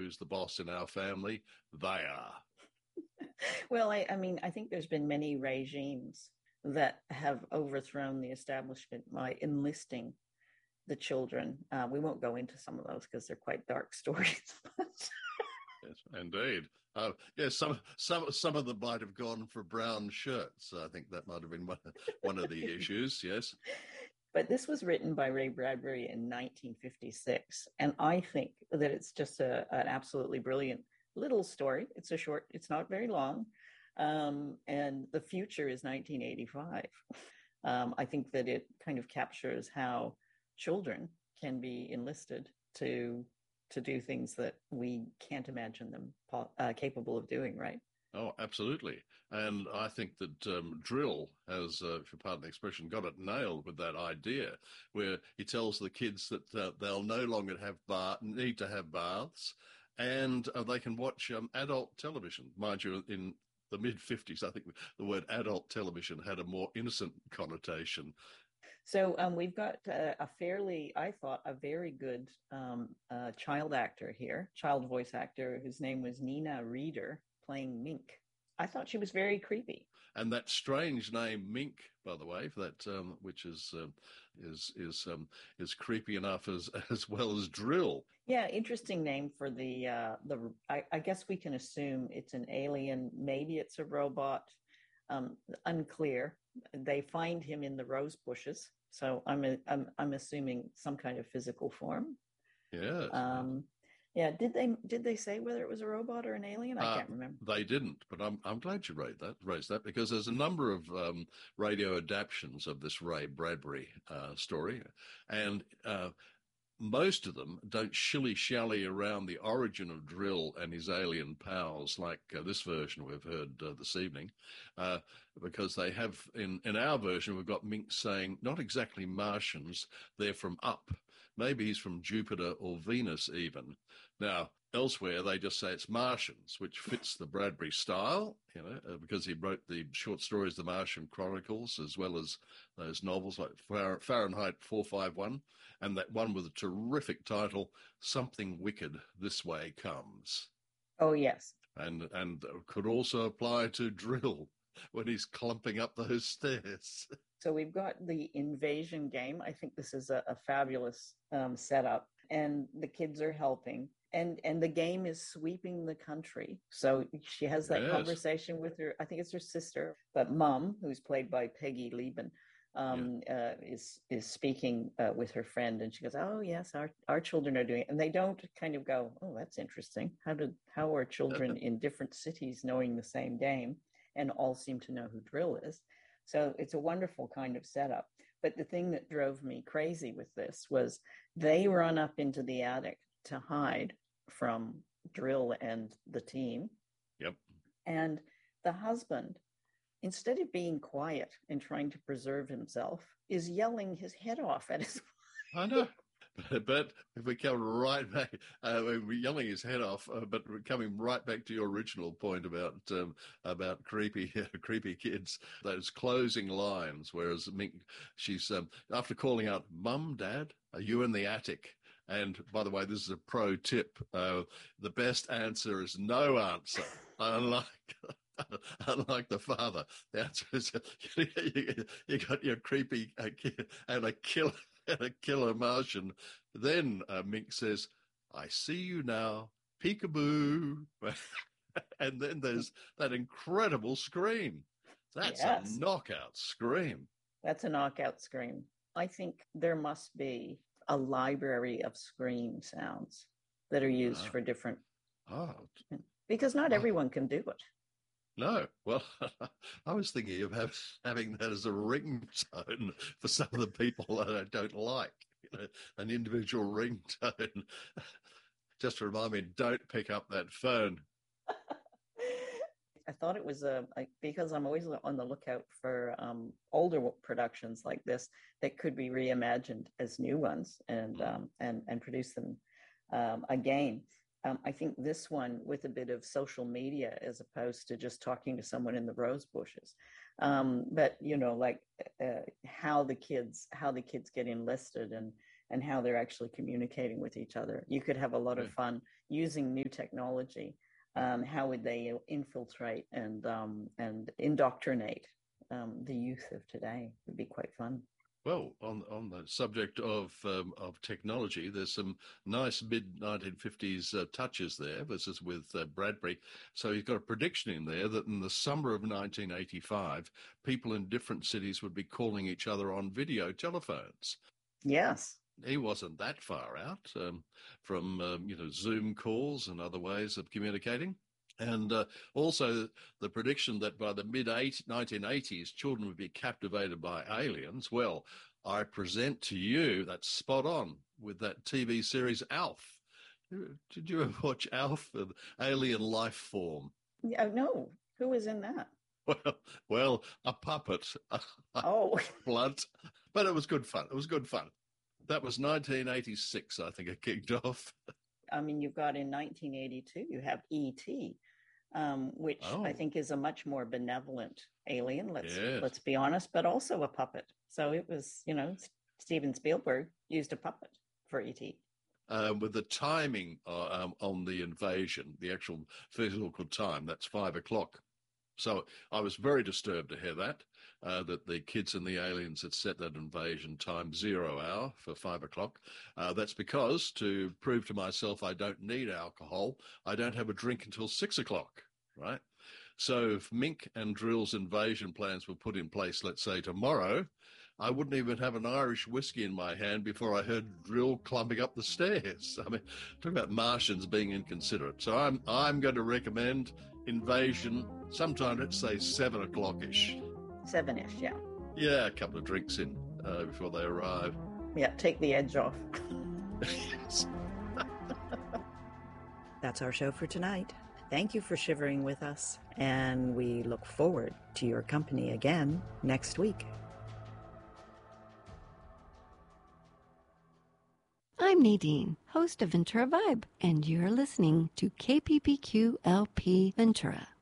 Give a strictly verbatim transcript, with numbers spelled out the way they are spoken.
who's the boss in our family? They are. Well, I, I mean, I think there's been many regimes that have overthrown the establishment by enlisting the children. Uh, we won't go into some of those because they're quite dark stories. Yes, indeed. Uh, yes, some some some of them might have gone for brown shirts. I think that might have been one, one of the issues. Yes. But this was written by Ray Bradbury in nineteen fifty-six. And I think that it's just a, an absolutely brilliant little story. It's a short, it's not very long. Um, and the future is nineteen eighty-five. Um, I think that it kind of captures how children can be enlisted to to do things that we can't imagine them uh, capable of doing, right? Oh, absolutely. And I think that um, Drill has, uh, if you pardon the expression, got it nailed with that idea where he tells the kids that uh, they'll no longer have bath, need to have baths, and uh, they can watch um, adult television. Mind you, in the mid fifties, I think the word adult television had a more innocent connotation. So um, we've got uh, a fairly, I thought, a very good um, uh, child actor here, child voice actor, whose name was Nina Reeder, playing Mink. I thought she was very creepy. And that strange name Mink, by the way, for that um, which is um, is is um, is creepy enough as as well as Drill. Yeah, interesting name for the uh, the. I, I guess we can assume it's an alien. Maybe it's a robot. Um, unclear. They find him in the rose bushes, so I'm a, I'm I'm assuming some kind of physical form. Yes, yes. Um, yeah, did they did they say whether it was a robot or an alien? I Uh, can't remember. they didn't, but I'm I'm glad you raised that raised that because there's a number of um, radio adaptations of this Ray Bradbury uh, story, and uh, most of them don't shilly-shally around the origin of Drill and his alien pals like uh, this version we've heard uh, this evening, uh, because they have, in, in our version, we've got Mink saying, not exactly Martians, they're from up. Maybe he's from Jupiter or Venus even. Now, elsewhere, they just say it's Martians, which fits the Bradbury style, you know, uh, because he wrote the short stories, The Martian Chronicles, as well as those novels like Fahrenheit four fifty-one, and that one with a terrific title, Something Wicked This Way Comes. Oh yes. And and could also apply to Drill when he's clumping up those stairs. So we've got the invasion game. I think this is a, a fabulous um, setup, and the kids are helping. And and the game is sweeping the country. So she has that Yes. conversation with her. I think it's her sister, but Mum, who's played by Peggy Lieben, Yeah. um, uh, is is speaking uh, with her friend, and she goes, "Oh yes, our our children are doing it." And they don't kind of go, "Oh, that's interesting. How did how are children in different cities knowing the same game and all seem to know who Drill is?" So it's a wonderful kind of setup. But the thing that drove me crazy with this was they run up into the attic to hide from Drill and the team. Yep. And the husband, instead of being quiet and trying to preserve himself, is yelling his head off at his I know. But, but if we come right back, uh, we're yelling his head off, uh, but we're coming right back to your original point about um, about creepy creepy kids, those closing lines. Whereas Mink, she's um, after calling out, "Mum, Dad, are you in the attic?" And by the way, this is a pro tip. Uh, the best answer is no answer, unlike unlike the father. The answer is you, you got your creepy uh, kid and a killer and a killer Martian. Then uh, Mink says, "I see you now, peekaboo." And then there's that incredible scream. That's a Yes, knockout scream. that's a knockout scream. I think there must be a library of scream sounds that are used Ah, for different, oh, because not oh, everyone can do it. no. Well, I was thinking of have, having that as a ringtone for some of the people that I don't like. You know, an individual ringtone. Just to remind me, don't pick up that phone. I thought it was a, a because I'm always on the lookout for um, older productions like this that could be reimagined as new ones and Mm. um, and and produce them um, again. Um, I think this one with a bit of social media as opposed to just talking to someone in the rose bushes, um, but you know, like uh, how the kids how the kids get enlisted and and how they're actually communicating with each other. You could have a lot of Yeah. fun. using new technology, um, how would they infiltrate and um, and indoctrinate um, the youth of today? It would be quite fun. Well, on on the subject of um, of technology, there's some nice mid nineteen fifties uh, touches there. This is with uh, Bradbury. So he's got a prediction in there that in the summer of nineteen eighty-five, people in different cities would be calling each other on video telephones. Yes. He wasn't that far out um, from um, you know Zoom calls and other ways of communicating. And uh, also the prediction that by the mid nineteen eighties, children would be captivated by aliens. Well, I present to you that's spot on with that T V series Alf. Did you ever watch Alf, an alien life form? Yeah, no. Who was in that? Well, well, a puppet. Oh, blunt, but it was good fun. It was good fun. That was nineteen eighty-six, I think, it kicked off. I mean, you've got in nineteen eighty-two, you have E T, um, which oh. I think is a much more benevolent alien, let's yes. let's be honest, but also a puppet. So it was, you know, Steven Spielberg used a puppet for E T. Um, with the timing uh, um, on the invasion, the actual physical time, that's five o'clock. So I was very disturbed to hear that, uh, that the kids and the aliens had set that invasion time zero hour for five o'clock. Uh, that's because, to prove to myself I don't need alcohol, I don't have a drink until six o'clock, right? So if Mink and Drill's invasion plans were put in place, let's say tomorrow, I wouldn't even have an Irish whiskey in my hand before I heard Drill clumping up the stairs. I mean, talk about Martians being inconsiderate. So I'm I'm going to recommend invasion sometime, let's say seven o'clock-ish. Seven-ish, yeah. Yeah, a couple of drinks in uh, before they arrive. Yeah, take the edge off. Yes. That's our show for tonight. Thank you for shivering with us, and we look forward to your company again next week. I'm Nadine, host of Ventura Vibe, and you're listening to K P P Q L P Ventura.